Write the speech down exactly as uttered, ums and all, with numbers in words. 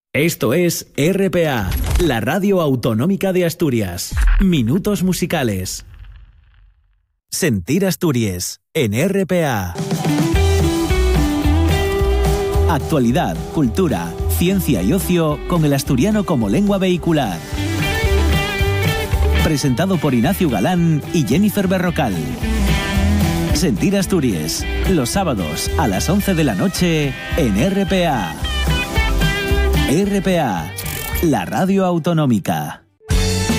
Esto es R P A, la radio autonómica de Asturias. Minutos musicales. Sentir Asturias, en R P A. Actualidad, cultura, ciencia y ocio con el asturiano como lengua vehicular. Presentado por Ignacio Galán y Jennifer Berrocal. Sentir Asturias, los sábados a las once de la noche en R P A. R P A, la radio autonómica.